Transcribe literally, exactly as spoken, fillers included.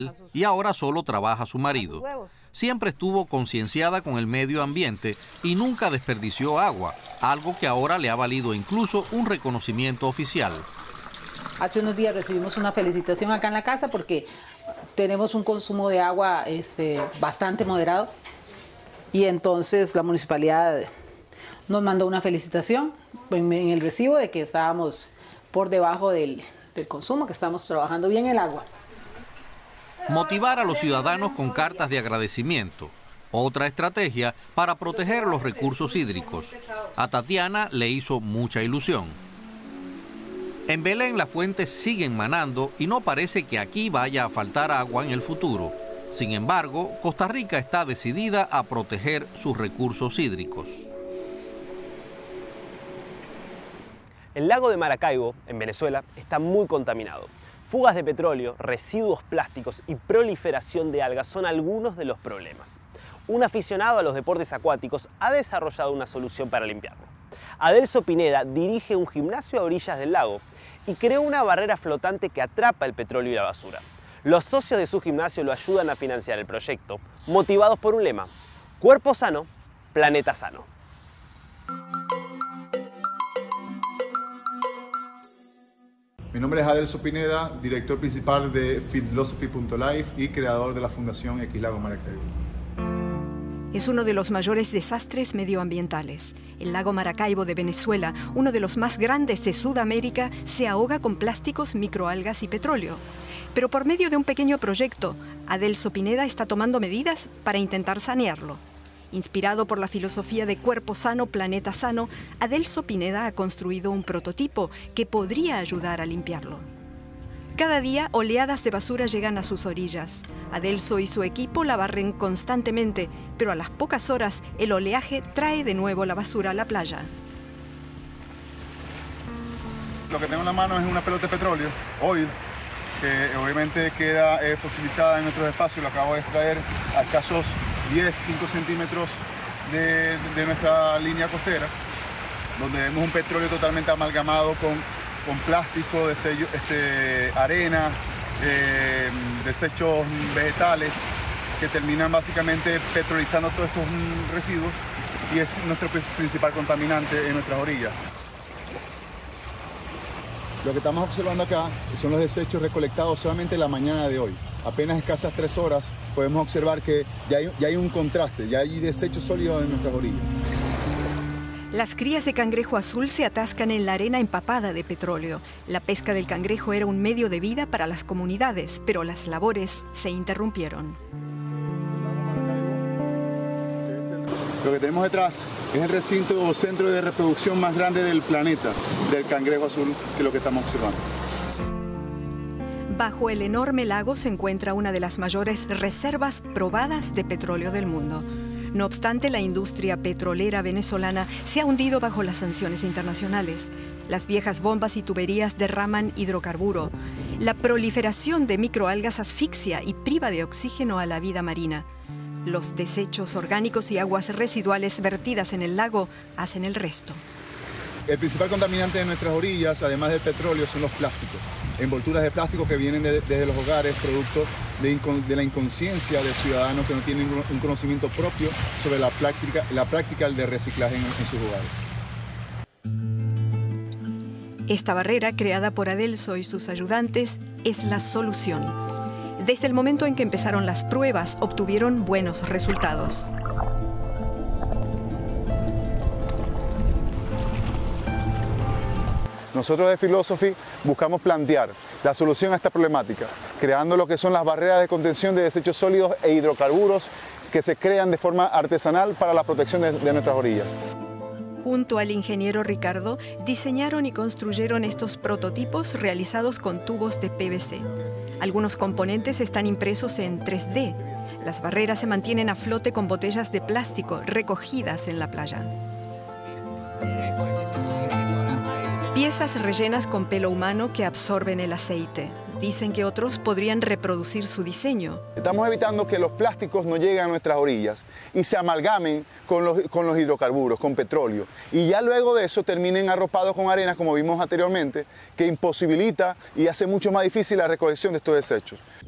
y ahora solo trabaja su marido. Siempre estuvo concienciada con el medio ambiente y nunca desperdició agua, algo que ahora le ha valido incluso un reconocimiento oficial. Hace unos días recibimos una felicitación acá en la casa porque tenemos un consumo de agua este, bastante moderado y entonces la municipalidad nos mandó una felicitación en, en el recibo de que estábamos por debajo del, del consumo, que estamos trabajando bien el agua. Motivar a los ciudadanos con cartas de agradecimiento, otra estrategia para proteger los recursos hídricos. A Tatiana le hizo mucha ilusión. En Belén las fuentes siguen manando y no parece que aquí vaya a faltar agua en el futuro. Sin embargo, Costa Rica está decidida a proteger sus recursos hídricos. El lago de Maracaibo, en Venezuela, está muy contaminado. Fugas de petróleo, residuos plásticos y proliferación de algas son algunos de los problemas. Un aficionado a los deportes acuáticos ha desarrollado una solución para limpiarlo. Adelso Pineda dirige un gimnasio a orillas del lago y creó una barrera flotante que atrapa el petróleo y la basura. Los socios de su gimnasio lo ayudan a financiar el proyecto, motivados por un lema: cuerpo sano, planeta sano. Mi nombre es Adelso Pineda, director principal de Philosophy punto life y creador de la Fundación X Lago Maracaibo. Es uno de los mayores desastres medioambientales. El lago Maracaibo de Venezuela, uno de los más grandes de Sudamérica, se ahoga con plásticos, microalgas y petróleo. Pero por medio de un pequeño proyecto, Adelso Pineda está tomando medidas para intentar sanearlo. Inspirado por la filosofía de cuerpo sano, planeta sano, Adelso Pineda ha construido un prototipo que podría ayudar a limpiarlo. Cada día, oleadas de basura llegan a sus orillas. Adelso y su equipo la barren constantemente, pero a las pocas horas, el oleaje trae de nuevo la basura a la playa. Lo que tengo en la mano es una pelota de petróleo, oil, que obviamente queda eh, fosilizada en nuestros espacios. Lo acabo de extraer a escasos diez, cinco centímetros de, de nuestra línea costera, donde vemos un petróleo totalmente amalgamado con, con plástico, desello, este, arena, eh, desechos vegetales, que terminan básicamente petrolizando todos estos mm, residuos y es nuestro principal contaminante en nuestras orillas. Lo que estamos observando acá son los desechos recolectados solamente la mañana de hoy. Apenas escasas tres horas podemos observar que ya hay, ya hay un contraste, ya hay desechos sólidos en nuestras orillas. Las crías de cangrejo azul se atascan en la arena empapada de petróleo. La pesca del cangrejo era un medio de vida para las comunidades, pero las labores se interrumpieron. Lo que tenemos detrás es el recinto o centro de reproducción más grande del planeta, del cangrejo azul, que es lo que estamos observando. Bajo el enorme lago se encuentra una de las mayores reservas probadas de petróleo del mundo. No obstante, la industria petrolera venezolana se ha hundido bajo las sanciones internacionales. Las viejas bombas y tuberías derraman hidrocarburo. La proliferación de microalgas asfixia y priva de oxígeno a la vida marina. Los desechos orgánicos y aguas residuales vertidas en el lago hacen el resto. El principal contaminante de nuestras orillas, además del petróleo, son los plásticos. Envolturas de plástico que vienen de, desde los hogares, producto de, de la inconsciencia de ciudadanos que no tienen un conocimiento propio sobre la práctica, la práctica de reciclaje en, en sus hogares. Esta barrera, creada por Adelso y sus ayudantes, es la solución. Desde el momento en que empezaron las pruebas, obtuvieron buenos resultados. Nosotros de Philosophy buscamos plantear la solución a esta problemática, creando lo que son las barreras de contención de desechos sólidos e hidrocarburos que se crean de forma artesanal para la protección de, de nuestras orillas. Junto al ingeniero Ricardo, diseñaron y construyeron estos prototipos realizados con tubos de P V C. Algunos componentes están impresos en tres D. Las barreras se mantienen a flote con botellas de plástico recogidas en la playa. Piezas rellenas con pelo humano que absorben el aceite. Dicen que otros podrían reproducir su diseño. Estamos evitando que los plásticos no lleguen a nuestras orillas y se amalgamen con los, con los hidrocarburos, con petróleo. Y ya luego de eso terminen arropados con arenas, como vimos anteriormente, que imposibilita y hace mucho más difícil la recolección de estos desechos.